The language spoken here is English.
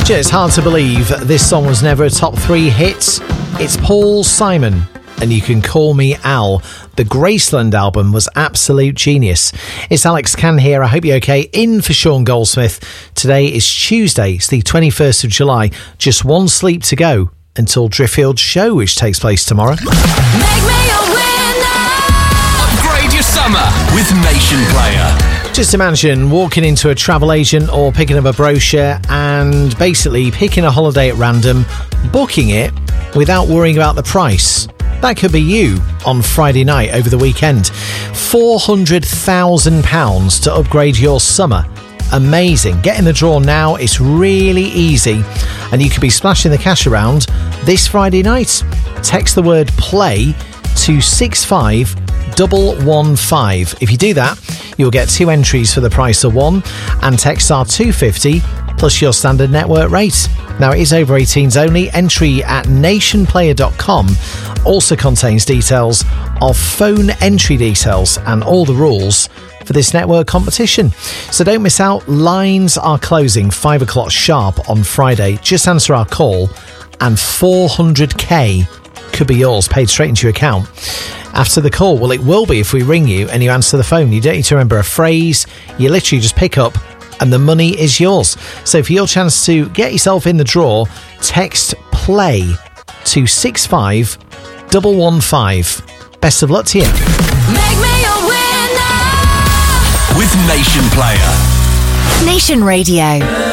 It's hard to believe this song was never a top 3 hit. It's Paul Simon, and You Can Call Me Al. The Graceland album was absolute genius. It's Alex Can here. I hope you're okay. In for Sean Goldsmith. Today is Tuesday. It's the 21st of July. Just one sleep to go until Driftfield's show, which takes place tomorrow. Make me a winner. Upgrade your summer with Nation Player. Just imagine walking into a travel agent or picking up a brochure and basically picking a holiday at random, booking it without worrying about the price. That could be you on Friday night over the weekend. £400,000 to upgrade your summer. Amazing. Get in the draw now. It's really easy. And you could be splashing the cash around this Friday night. Text the word play to 65115. If you do that, you'll get 2 entries for the price of 1, and texts are £2.50 plus your standard network rate. Now, it is over 18s only. Entry at nationplayer.com also contains details of phone entry details and all the rules for this network competition. So don't miss out. Lines are closing 5 o'clock sharp on Friday. Just answer our call and 400k could be yours, paid straight into your account after the call. Well, it will be if we ring you and you answer the phone. You don't need to remember a phrase. You literally just pick up and the money is yours. So for your chance to get yourself in the draw, text play to 65115. Best of luck to you. Make me a winner. With Nation Player. Nation Radio.